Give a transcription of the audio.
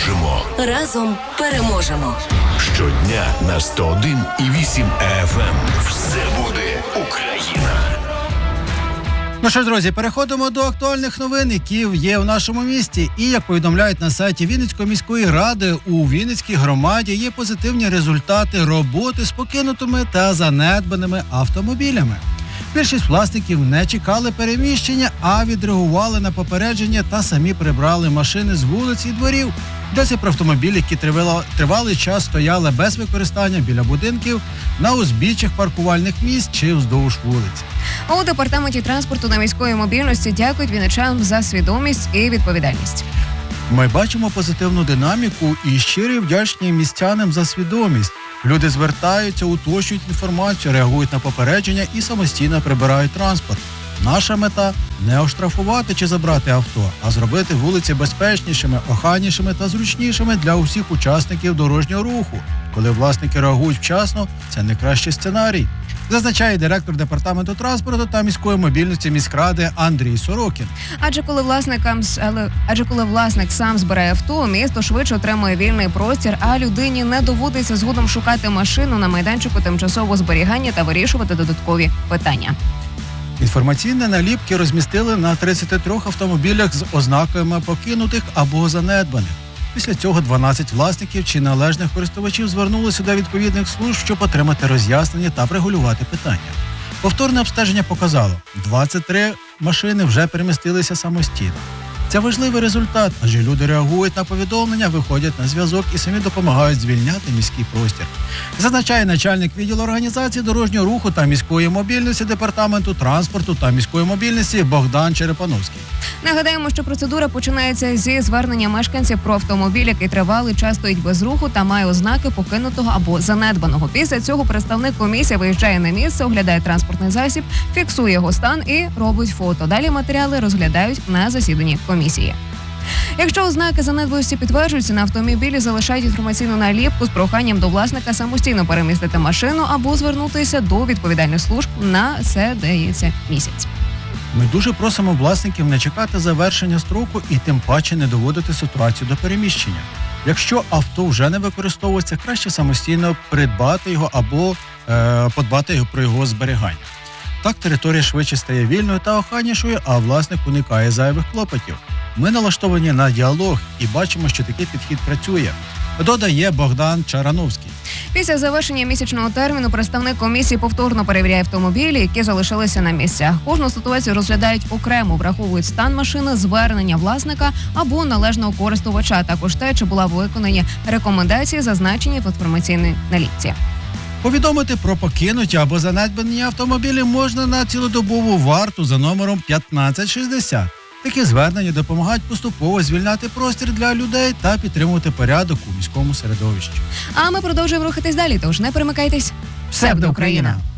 допоможемо. Разом переможемо. Щодня на 101,8 FM. Все буде Україна. Ну що ж, друзі, переходимо до актуальних новин, які є в нашому місті. І, як повідомляють на сайті Вінницької міської ради, у Вінницькій громаді є позитивні результати роботи з покинутими та занедбаними автомобілями. Більшість власників не чекали переміщення, а відреагували на попередження та самі прибрали машини з вулиць і дворів. Йдеться про автомобілі, які тривалий час стояли без використання біля будинків, на узбіччях паркувальних місць чи вздовж вулиць. У департаменті транспорту та міської мобільності дякують вінничанам за свідомість і відповідальність. Ми бачимо позитивну динаміку і щирі вдячні містянам за свідомість. Люди звертаються, уточнюють інформацію, реагують на попередження і самостійно прибирають транспорт. Наша мета – не оштрафувати чи забрати авто, а зробити вулиці безпечнішими, охайнішими та зручнішими для усіх учасників дорожнього руху. Коли власники реагують вчасно, це найкращий сценарій, зазначає директор департаменту транспорту та міської мобільності міськради Андрій Сорокін. Адже коли власник сам збирає авто, місто швидше отримує вільний простір, а людині не доводиться згодом шукати машину на майданчику тимчасового зберігання та вирішувати додаткові питання. Інформаційні наліпки розмістили на 33 автомобілях з ознаками покинутих або занедбаних. Після цього 12 власників чи належних користувачів звернулися до відповідних служб, щоб отримати роз'яснення та врегулювати питання. Повторне обстеження показало, 23 машини вже перемістилися самостійно. Це важливий результат, адже люди реагують на повідомлення, виходять на зв'язок і самі допомагають звільняти міський простір. Зазначає начальник відділу організації дорожнього руху та міської мобільності департаменту транспорту та міської мобільності Богдан Черепановський. Нагадаємо, що процедура починається зі звернення мешканців про автомобіль, який тривалий час стоїть без руху та має ознаки покинутого або занедбаного. Після цього представник комісії виїжджає на місце, оглядає транспортний засіб, фіксує його стан і робить фото. Далі матеріали розглядають на засіданні комісії. Якщо ознаки занедбаності підтверджуються, на автомобілі залишають інформаційну наліпку з проханням до власника самостійно перемістити машину або звернутися до відповідальних служб. На це дається місяць. Ми дуже просимо власників не чекати завершення строку і тим паче не доводити ситуацію до переміщення. Якщо авто вже не використовується, краще самостійно придбати його або подбати про його зберігання. Так територія швидше стає вільною та охайнішою, а власник уникає зайвих клопотів. Ми налаштовані на діалог і бачимо, що такий підхід працює, додає Богдан Чарановський. Після завершення місячного терміну представник комісії повторно перевіряє автомобілі, які залишилися на місцях. Кожну ситуацію розглядають окремо, враховують стан машини, звернення власника або належного користувача, також те, чи була виконані рекомендації, зазначені в інформаційній наліпці. Повідомити про покинуті або занедбані автомобілі можна на цілодобову варту за номером 1560. Такі звернення допомагають поступово звільняти простір для людей та підтримувати порядок у міському середовищі. А ми продовжуємо рухатись далі, тож не перемикайтесь. Все буде Україна!